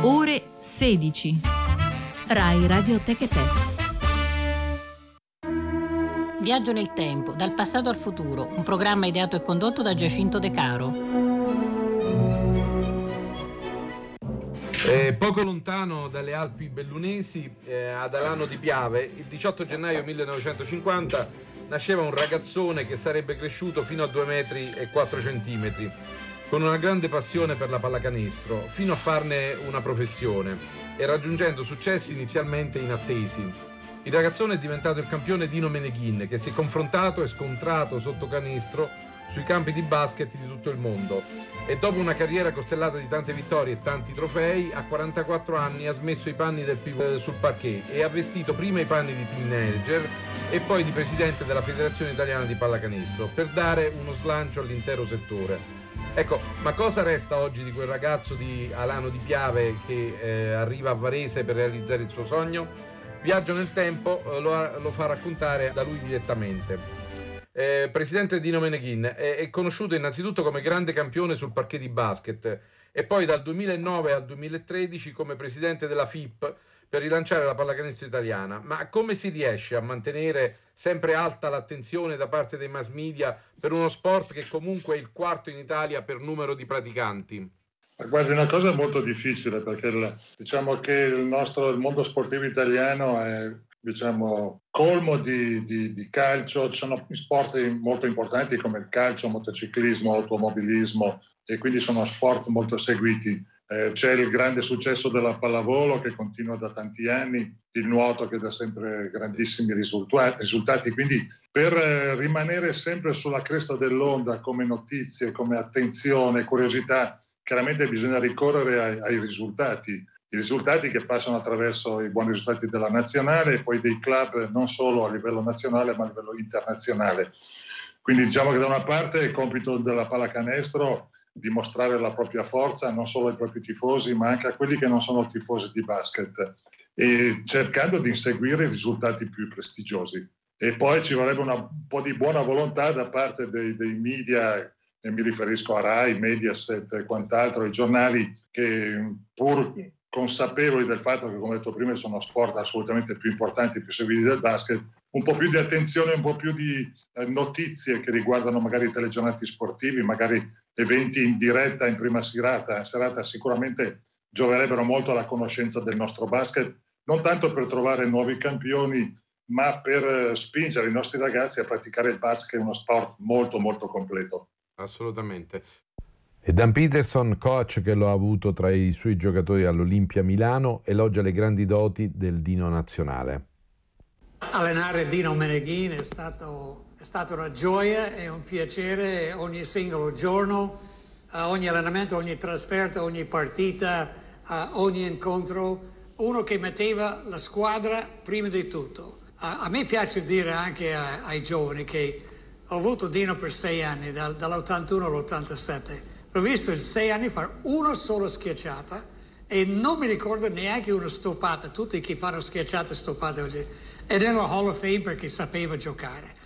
Ore 16. Rai Radio Tech e Te. Viaggio nel tempo, dal passato al futuro, un programma ideato e condotto da Giacinto De Caro. Poco lontano dalle Alpi bellunesi, ad Alano di Piave, il 18 gennaio 1950 nasceva un ragazzone che sarebbe cresciuto fino a 2 metri e 4 centimetri, con una grande passione per la pallacanestro, fino a farne una professione e raggiungendo successi inizialmente inattesi. Il ragazzone è diventato il campione Dino Meneghin, che si è confrontato e scontrato sotto canestro sui campi di basket di tutto il mondo e dopo una carriera costellata di tante vittorie e tanti trofei, a 44 anni ha smesso i panni del pivot sul parquet e ha vestito prima i panni di teenager e poi di presidente della Federazione Italiana di Pallacanestro per dare uno slancio all'intero settore. Ecco, ma cosa resta oggi di quel ragazzo di Alano di Piave che arriva a Varese per realizzare il suo sogno? Viaggio nel tempo lo fa raccontare da lui direttamente. Presidente Dino Meneghin è conosciuto innanzitutto come grande campione sul parquet di basket e poi dal 2009 al 2013 come presidente della FIP per rilanciare la pallacanestro italiana. Ma come si riesce a mantenere sempre alta l'attenzione da parte dei mass media per uno sport che comunque è il quarto in Italia per numero di praticanti? Guardi, è una cosa molto difficile perché diciamo che il mondo sportivo italiano è colmo di calcio. Ci sono sport molto importanti come il calcio, motociclismo, automobilismo e quindi sono sport molto seguiti. C'è il grande successo della pallavolo che continua da tanti anni, il nuoto che dà sempre grandissimi risultati. Quindi per rimanere sempre sulla cresta dell'onda come notizie, come attenzione, curiosità, chiaramente bisogna ricorrere ai risultati, i risultati che passano attraverso i buoni risultati della nazionale e poi dei club non solo a livello nazionale ma a livello internazionale. Quindi diciamo che da una parte è il compito della pallacanestro dimostrare la propria forza non solo ai propri tifosi ma anche a quelli che non sono tifosi di basket e cercando di inseguire i risultati più prestigiosi. E poi ci vorrebbe un po' di buona volontà da parte dei media, e mi riferisco a Rai, Mediaset e quant'altro, i giornali che pur consapevoli del fatto che, come detto prima, sono sport assolutamente più importanti e più seguiti del basket, un po' più di attenzione, un po' più di notizie che riguardano magari telegiornati sportivi, magari eventi in diretta in prima serata sicuramente gioverebbero molto alla conoscenza del nostro basket, non tanto per trovare nuovi campioni, ma per spingere i nostri ragazzi a praticare il basket, che è uno sport molto molto completo. Assolutamente. E Dan Peterson, coach che lo ha avuto tra i suoi giocatori all'Olimpia Milano, elogia le grandi doti del Dino nazionale. Allenare Dino Meneghin è stato una gioia e un piacere ogni singolo giorno, ogni allenamento, ogni trasferta, ogni partita, ogni incontro. Uno che metteva la squadra prima di tutto. A me piace dire anche ai giovani che ho avuto Dino per 6 anni, dall'81 all'87. L'ho visto in 6 anni fare una sola schiacciata e non mi ricordo neanche una stoppata. Tutti che fanno schiacciate stoppate oggi. È nella Hall of Fame perché sapeva giocare.